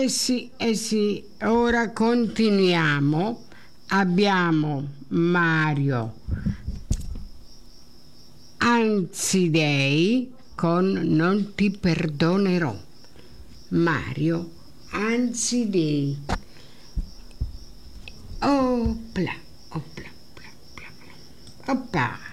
sì, ora continuiamo. Abbiamo Mario Ansidei con Non ti perdonerò. Mario Ansidei. Opla, opla, opla, opla. Oppa.